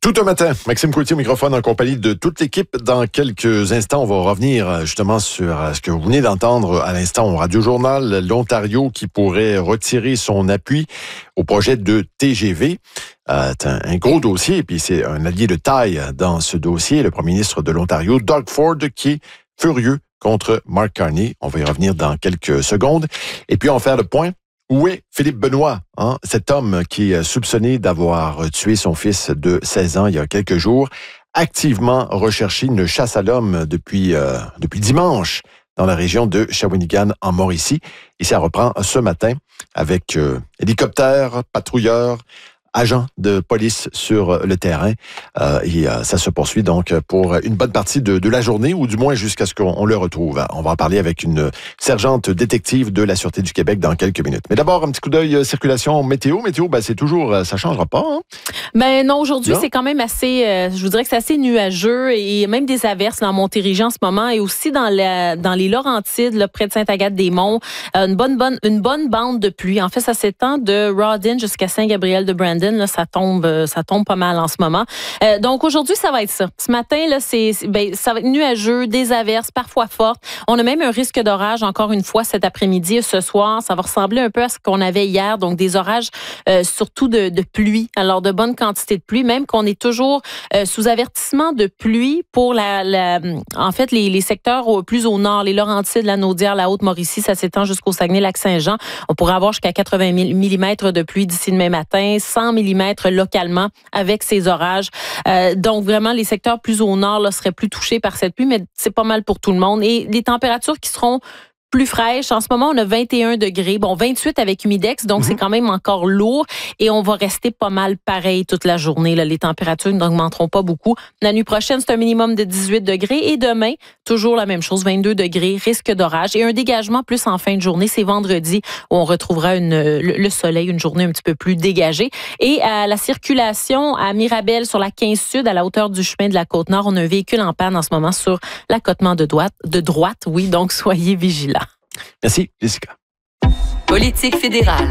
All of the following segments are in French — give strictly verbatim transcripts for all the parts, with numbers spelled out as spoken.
Tout un matin, Maxime Coultier au microphone en compagnie de toute l'équipe. Dans quelques instants, on va revenir justement sur ce que vous venez d'entendre à l'instant au Radio Journal. L'Ontario qui pourrait retirer son appui au projet de T G V. Euh, c'est un, un gros dossier, et puis c'est un allié de taille dans ce dossier. Le premier ministre de l'Ontario, Doug Ford, qui est furieux contre Mark Carney. On va y revenir dans quelques secondes. Et puis on va faire le point. Où est Philippe Benoît, hein, cet homme qui est soupçonné d'avoir tué son fils de seize ans il y a quelques jours, activement recherché, une chasse à l'homme depuis, euh, depuis dimanche dans la région de Shawinigan en Mauricie. Et ça reprend ce matin avec euh, hélicoptères, patrouilleurs, agents de police sur le terrain. Euh, et euh, ça se poursuit donc pour une bonne partie de, de la journée, ou du moins jusqu'à ce qu'on le retrouve. On va en parler avec une sergente détective de la Sûreté du Québec dans quelques minutes. Mais d'abord, un petit coup d'œil euh, circulation météo. Météo, ben, c'est toujours, euh, ça changera pas. Hein? Ben non, aujourd'hui, c'est quand même assez, euh, je vous dirais que c'est assez nuageux et même des averses là, en Montérégie en ce moment et aussi dans, la, dans les Laurentides, là, près de Sainte-Agathe-des-Monts. Euh, une, bonne, bonne, une bonne bande de pluie. En fait, ça s'étend de Rawdon jusqu'à Saint-Gabriel-de-Brandon. Là, ça tombe, ça tombe pas mal en ce moment. Euh, donc aujourd'hui, ça va être ça. Ce matin, là, c'est, ben, ça va être nuageux, des averses, parfois fortes. On a même un risque d'orage encore une fois cet après-midi et ce soir. Ça va ressembler un peu à ce qu'on avait hier. Donc des orages, euh, surtout de, de pluie. Alors de bonnes quantités de pluie, même qu'on est toujours euh, sous avertissement de pluie pour la, la en fait les, les secteurs au, plus au nord, les Laurentides, la Naudière, la Haute-Mauricie, ça s'étend jusqu'au Saguenay-Lac-Saint-Jean. On pourrait avoir jusqu'à quatre-vingts millimètres de pluie d'ici demain matin, cent millimètres localement avec ces orages. Euh, donc vraiment, les secteurs plus au nord là, seraient plus touchés par cette pluie, mais c'est pas mal pour tout le monde. Et les températures qui seront plus fraîche. En ce moment, on a vingt et un degrés. Bon, vingt-huit avec humidex, donc mm-hmm. c'est quand même encore lourd. Et on va rester pas mal pareil toute la journée. Là. Les températures n'augmenteront pas beaucoup. La nuit prochaine, c'est un minimum de dix-huit degrés. Et demain, toujours la même chose, vingt-deux degrés, risque d'orage. Et un dégagement plus en fin de journée. C'est vendredi où on retrouvera une, le, le soleil, une journée un petit peu plus dégagée. Et à la circulation à Mirabel, sur la quinze Sud, à la hauteur du chemin de la Côte-Nord, on a un véhicule en panne en ce moment sur l'accotement de droite. De droite, oui, donc soyez vigilants. Merci, Jessica. Politique fédérale.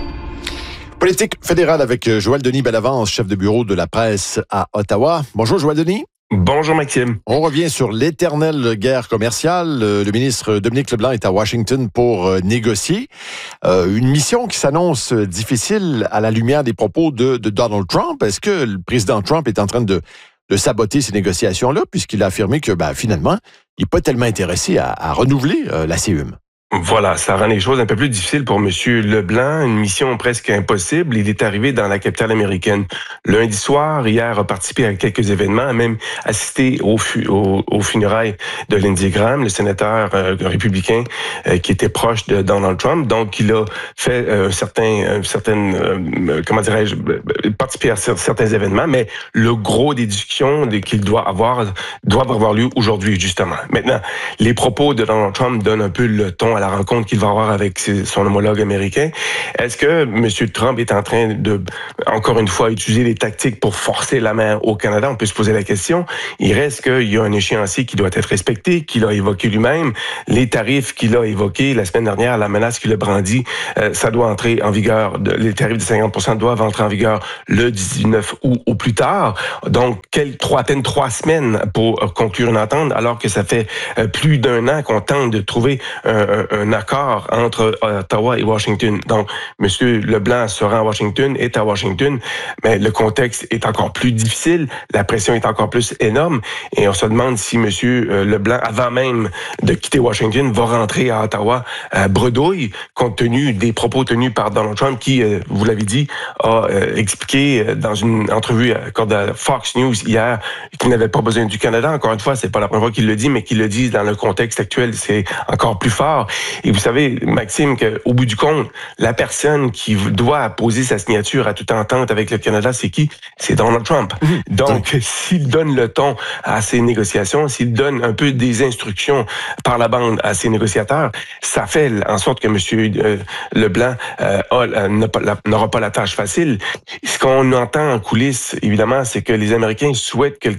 Politique fédérale avec Joël Denis Bellavance, chef de bureau de la presse à Ottawa. Bonjour, Joël Denis. Bonjour, Maxime. On revient sur l'éternelle guerre commerciale. Le ministre Dominique Leblanc est à Washington pour négocier. Euh, une mission qui s'annonce difficile à la lumière des propos de, de Donald Trump. Est-ce que le président Trump est en train de, de saboter ces négociations-là, puisqu'il a affirmé que, ben, finalement, il n'est pas tellement intéressé à, à renouveler euh, la C E M? Voilà, ça rend les choses un peu plus difficiles pour M. Leblanc, une mission presque impossible. Il est arrivé dans la capitale américaine lundi soir. Hier, a participé à quelques événements, a même assisté au, fu- au, au funérailles de Lindsey Graham, le sénateur euh, républicain euh, qui était proche de Donald Trump. Donc, il a fait euh, certains, euh, certaines, euh, comment dirais-je, euh, participé à certains événements, mais le gros des discussions qu'il doit avoir doivent avoir lieu aujourd'hui, justement. Maintenant, les propos de Donald Trump donnent un peu le ton à la rencontre qu'il va avoir avec son homologue américain. Est-ce que M. Trump est en train de, encore une fois, utiliser les tactiques pour forcer la main au Canada? On peut se poser la question. Il reste qu'il y a un échéancier qui doit être respecté, qu'il a évoqué lui-même. Les tarifs qu'il a évoqués la semaine dernière, la menace qu'il a brandie, euh, ça doit entrer en vigueur. Les tarifs de cinquante pour cent doivent entrer en vigueur le dix-neuf août au plus tard. Donc, quelle, trois, à peine trois semaines pour conclure une entente, alors que ça fait euh, plus d'un an qu'on tente de trouver un, un un accord entre Ottawa et Washington. Donc, M. Leblanc se rend à Washington, est à Washington, mais le contexte est encore plus difficile, la pression est encore plus énorme, et on se demande si M. Leblanc, avant même de quitter Washington, va rentrer à Ottawa à bredouille, compte tenu des propos tenus par Donald Trump, qui, vous l'avez dit, a expliqué dans une entrevue accordée à Fox News hier qu'il n'avait pas besoin du Canada. Encore une fois, c'est pas la première fois qu'il le dit, mais qu'il le dit dans le contexte actuel, c'est encore plus fort. Et vous savez, Maxime, qu'au bout du compte, la personne qui doit poser sa signature à toute entente avec le Canada, c'est qui? C'est Donald Trump. Donc, s'il donne le ton à ces négociations, s'il donne un peu des instructions par la bande à ses négociateurs, ça fait en sorte que M. Euh, Leblanc euh, a, n'a pas, n'aura pas la tâche facile. Ce qu'on entend en coulisses, évidemment, c'est que les Américains souhaitent que le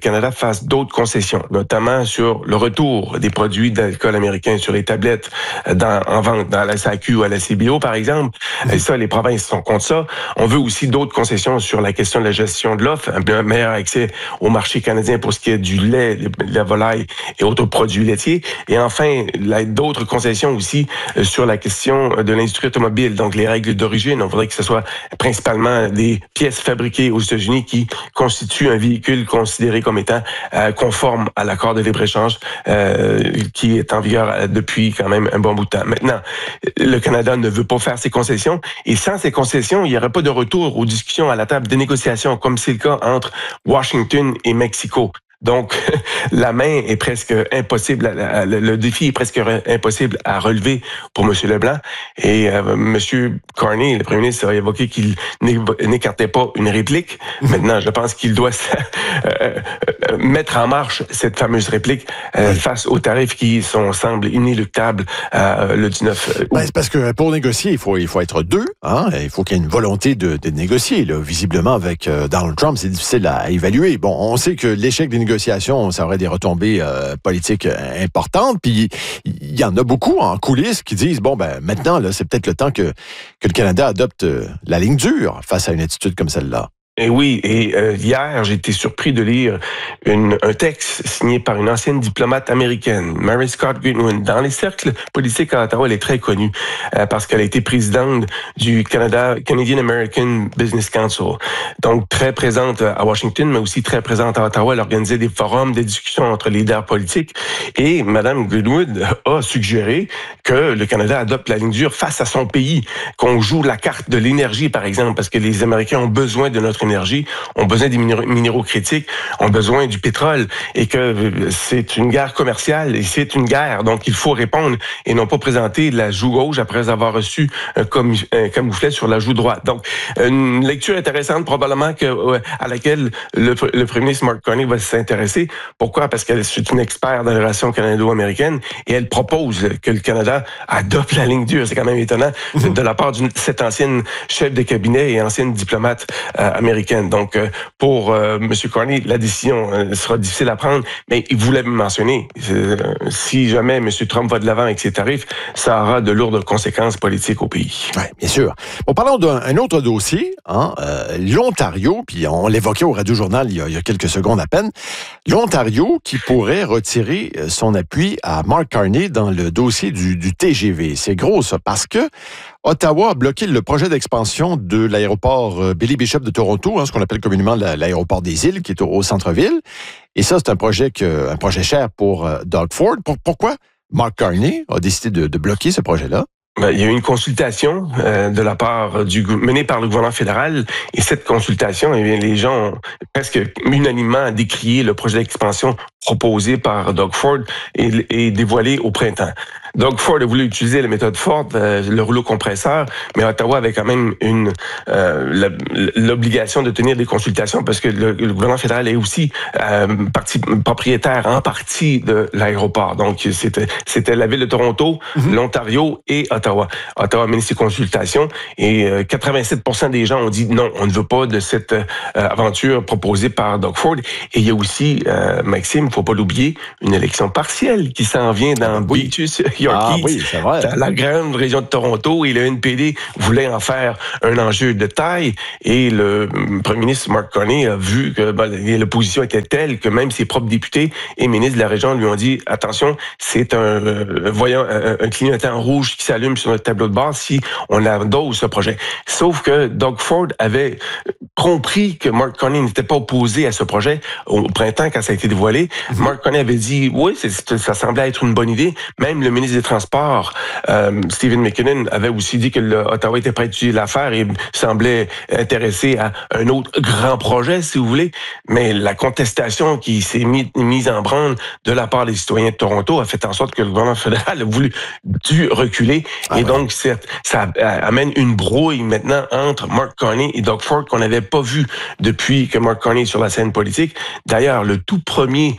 Canada fasse d'autres concessions, notamment sur le retour des produits d'alcool américains sur les tablettes dans, en vente dans la S A Q ou à la C B O, par exemple. Et ça, les provinces sont contre ça. On veut aussi d'autres concessions sur la question de la gestion de l'offre, un meilleur accès au marché canadien pour ce qui est du lait, de la volaille et autres produits laitiers. Et enfin, d'autres concessions aussi sur la question de l'industrie automobile, donc les règles d'origine. On voudrait que ce soit principalement des pièces fabriquées aux États-Unis qui constituent un véhicule considéré comme étant euh, conforme à l'accord de libre-échange euh, qui est en vigueur depuis quand même un bon bout de temps. Maintenant, le Canada ne veut pas faire ces concessions et sans ces concessions, il n'y aurait pas de retour aux discussions à la table des négociations comme c'est le cas entre Washington et Mexico. Donc, la main est presque impossible, le défi est presque impossible à relever pour M. Leblanc. Et euh, M. Carney, le premier ministre, a évoqué qu'il n'écartait pas une réplique. Maintenant, je pense qu'il doit euh, mettre en marche cette fameuse réplique euh, face aux tarifs qui sont, semblent inéluctables euh, le dix-neuf août. Ben, c'est parce que pour négocier, il faut, il faut être deux. Hein? Il faut qu'il y ait une volonté de, de négocier. Là. Visiblement, avec euh, Donald Trump, c'est difficile à évaluer. Bon, on sait que l'échec des négociations, ça aurait des retombées euh, politiques euh, importantes. Puis il y en a beaucoup en coulisses qui disent bon ben maintenant là, c'est peut-être le temps que que le Canada adopte euh, la ligne dure face à une attitude comme celle-là. Et oui, et euh, hier, j'ai été surpris de lire une, un texte signé par une ancienne diplomate américaine, Mary Scott Greenwood. Dans les cercles politiques à Ottawa, elle est très connue euh, parce qu'elle a été présidente du Canada Canadian American Business Council. Donc, très présente à Washington, mais aussi très présente à Ottawa. Elle organisait des forums, des discussions entre leaders politiques. Et Mme Greenwood a suggéré que le Canada adopte la ligne dure face à son pays, qu'on joue la carte de l'énergie, par exemple, parce que les Américains ont besoin de notre énergie, ont besoin des minéraux, minéraux critiques, ont besoin du pétrole et que c'est une guerre commerciale et c'est une guerre. Donc, il faut répondre et non pas présenter la joue gauche après avoir reçu un, comme, un camouflet sur la joue droite. Donc, une lecture intéressante probablement que, à laquelle le, le premier ministre Mark Carney va s'intéresser. Pourquoi? Parce qu'elle est une experte dans les relations canado-américaines et elle propose que le Canada adopte la ligne dure. C'est quand même étonnant mm-hmm. de la part de cette ancienne chef de cabinet et ancienne diplomate euh, américaine. Donc, euh, pour euh, M. Carney, la décision euh, sera difficile à prendre, mais il voulait me mentionner, euh, si jamais M. Trump va de l'avant avec ses tarifs, ça aura de lourdes conséquences politiques au pays. Oui, bien sûr. Bon, parlons d'un autre dossier, hein, euh, l'Ontario, puis on l'évoquait au Radio-Journal il y, a, il y a quelques secondes à peine, l'Ontario qui pourrait retirer son appui à Mark Carney dans le dossier du, du T G V. C'est gros, ça, parce que Ottawa a bloqué le projet d'expansion de l'aéroport Billy Bishop de Toronto, hein, ce qu'on appelle communément l'aéroport des îles, qui est au, au centre-ville. Et ça, c'est un projet que, un projet cher pour euh, Doug Ford. Pour, pourquoi Mark Carney a décidé de, de bloquer ce projet-là? Ben, il y a eu une consultation euh, de la part du menée par le gouvernement fédéral et cette consultation, eh bien, les gens ont presque unanimement décrié le projet d'expansion proposé par Doug Ford et, et dévoilé au printemps. Doug Ford a voulu utiliser la méthode Ford, euh, le rouleau compresseur, mais Ottawa avait quand même une euh, l'obligation de tenir des consultations parce que le, le gouvernement fédéral est aussi euh, partie, propriétaire en partie de l'aéroport. Donc, c'était c'était la ville de Toronto, mm-hmm. l'Ontario et Ottawa. Ottawa a mené ses consultations et euh, quatre-vingt-sept pour cent des gens ont dit non, on ne veut pas de cette euh, aventure proposée par Doug Ford. Et il y a aussi, euh, Maxime, il ne faut pas l'oublier, une élection partielle qui s'en vient dans oui. Beaches, Yorkies, ah, oui, c'est vrai. dans la grande région de Toronto. Et le N P D voulait en faire un enjeu de taille. Et le premier ministre Mark Carney a vu que ben, l'opposition était telle que même ses propres députés et ministres de la région lui ont dit attention, c'est un, euh, voyant, un, un clignotant rouge qui s'allume sur notre tableau de bord si on endosse ce projet. Sauf que Doug Ford avait compris que Mark Carney n'était pas opposé à ce projet au printemps quand ça a été dévoilé. Mm-hmm. Mark Carney avait dit oui, c'est, ça semblait être une bonne idée. Même le ministre des Transports, euh, Stephen McKinnon, avait aussi dit que l'Ottawa était prêt à étudier l'affaire et semblait intéressé à un autre grand projet, si vous voulez. Mais la contestation qui s'est mise mise en branle de la part des citoyens de Toronto a fait en sorte que le gouvernement fédéral a voulu dû reculer. Ah et ouais. donc, ça, ça amène une brouille maintenant entre Mark Carney et Doug Ford qu'on n'avait pas vu depuis que Mark Carney est sur la scène politique. D'ailleurs, le tout premier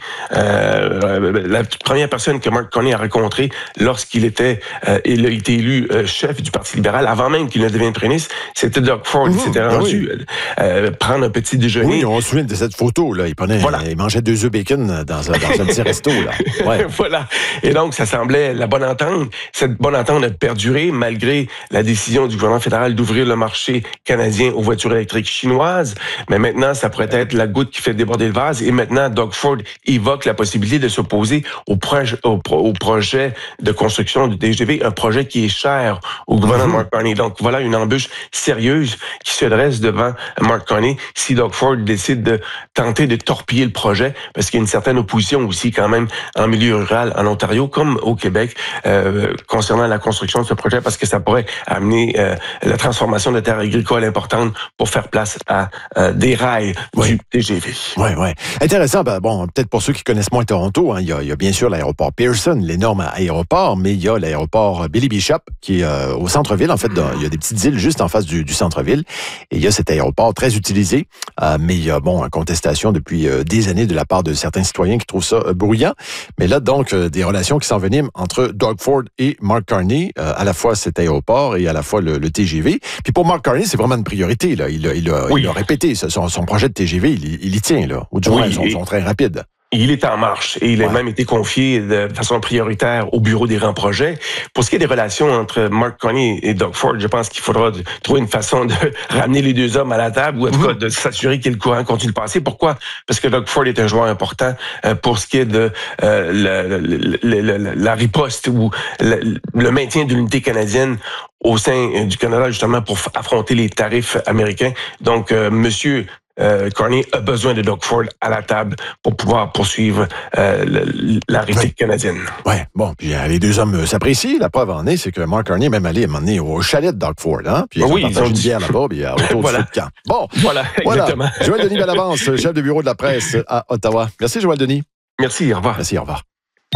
euh, la première personne que Mark Carney a rencontrée lorsqu'il était, euh, il a été élu euh, chef du Parti libéral, avant même qu'il ne devienne premier ministre, c'était Doug Ford. Mmh, il s'était rendu oui. euh, prendre un petit déjeuner. Oui, on se souvient de cette photo, là. Il prenait, voilà. il mangeait deux œufs bacon dans, dans un petit resto, là. Ouais. Voilà. Et donc, ça semblait la bonne entente. Cette bonne entente a perduré malgré la décision du gouvernement fédéral d'ouvrir le marché canadien aux voitures électriques chinoises. Mais maintenant, ça pourrait être la goutte qui fait déborder le vase. Et maintenant, Doug Ford évoque la possibilité de s'opposer au, proje, au, pro, au projet de construction du T G V, un projet qui est cher au gouvernement mm-hmm. de Mark Carney. Donc, voilà une embûche sérieuse qui se dresse devant Mark Carney si Doug Ford décide de tenter de torpiller le projet, parce qu'il y a une certaine opposition aussi quand même en milieu rural en Ontario comme au Québec euh, concernant la construction de ce projet, parce que ça pourrait amener euh, la transformation de terres agricoles importantes pour faire place à euh, des rails oui. du T G V. Oui, oui. Intéressant. Ben, bon, peut-être pour ceux qui connaissent moins Toronto, hein, il, y a, il y a bien sûr l'aéroport Pearson, l'énorme aéroport, mais il y a l'aéroport Billy Bishop qui est euh, au centre-ville. En fait, dans, il y a des petites îles juste en face du, du centre-ville. Et il y a cet aéroport très utilisé, euh, mais il y a, bon, une contestation depuis euh, des années de la part de certains citoyens qui trouvent ça euh, bruyant. Mais là, donc, euh, des relations qui s'enveniment entre Doug Ford et Mark Carney, euh, à la fois cet aéroport et à la fois le, le T G V. Puis pour Mark Carney, c'est vraiment une priorité. Là. Il, il, a, oui. il a répété son, son projet de T G V, il, il y tient, là, ou du moins oui, son, son train rapide. Il est en marche et il a ouais. même été confié de façon prioritaire au bureau des grands projets. Pour ce qui est des relations entre Mark Carney et Doug Ford, je pense qu'il faudra trouver une façon de ramener les deux hommes à la table ou en tout cas de s'assurer que le courant continue de passer. Pourquoi? Parce que Doug Ford est un joueur important pour ce qui est de euh, la, la, la, la, la riposte ou le, le maintien de l'unité canadienne au sein du Canada, justement, pour affronter les tarifs américains. Donc, euh, monsieur Euh, Carney a besoin de Doug Ford à la table pour pouvoir poursuivre euh, le, la réplique ouais. canadienne. Oui, bon, puis euh, les deux hommes s'apprécient. La preuve en est, c'est que Mark Carney est même allé m'emmener au chalet de Doug Ford, hein? Puis oui, ils ont une bière là-bas, puis euh, autour voilà. du feu de camp. Bon, voilà, exactement. Voilà. Joël Denis Bellavance, chef de bureau de la presse à Ottawa. Merci, Joël Denis. Merci, au revoir. Merci, au revoir.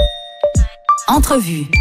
Entrevue.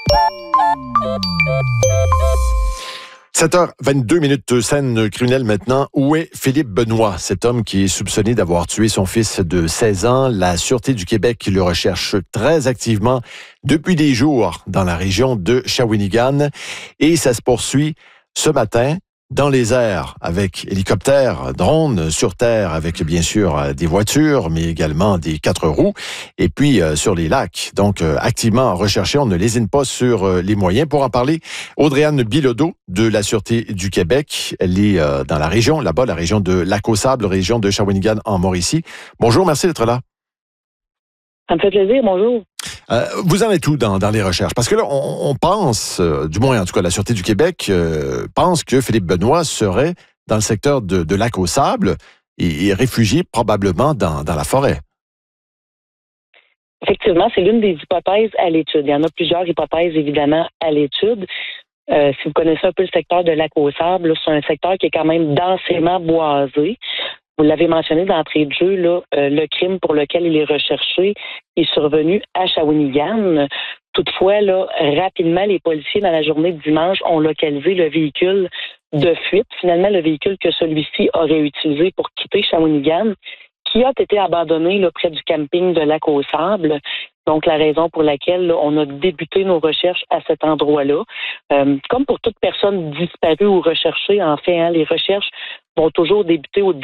sept heures vingt-deux minutes, scène criminelle maintenant. Où est Philippe Benoît, cet homme qui est soupçonné d'avoir tué son fils de seize ans? La Sûreté du Québec le recherche très activement depuis des jours dans la région de Shawinigan. Et ça se poursuit ce matin dans les airs avec hélicoptères, drones, sur terre avec bien sûr des voitures, mais également des quatre roues, et puis euh, sur les lacs. Donc euh, activement recherché, on ne lésine pas sur euh, les moyens. Pour en parler, Audrey-Anne Bilodeau de la Sûreté du Québec. Elle est euh, dans la région, là-bas, la région de Lac-aux-Sables, région de Shawinigan en Mauricie. Bonjour, merci d'être là. Ça me fait plaisir, bonjour. Euh, vous en êtes où dans, dans les recherches? Parce que là, on, on pense, euh, du moins en tout cas la Sûreté du Québec, euh, pense que Philippe Benoît serait dans le secteur de, de Lac-aux-Sables et, et réfugié probablement dans, dans la forêt. Effectivement, c'est l'une des hypothèses à l'étude. Il y en a plusieurs hypothèses, évidemment, à l'étude. Euh, si vous connaissez un peu le secteur de Lac-aux-Sables, c'est un secteur qui est quand même densément boisé. Vous l'avez mentionné d'entrée de jeu, là, euh, le crime pour lequel il est recherché est survenu à Shawinigan. Toutefois, là, rapidement, les policiers, dans la journée de dimanche, ont localisé le véhicule de fuite. Finalement, le véhicule que celui-ci aurait utilisé pour quitter Shawinigan, qui a été abandonné là, près du camping de Lac-aux-Sables. Donc, la raison pour laquelle là, on a débuté nos recherches à cet endroit-là. Euh, comme pour toute personne disparue ou recherchée, en fait, hein, les recherches vont toujours débuter au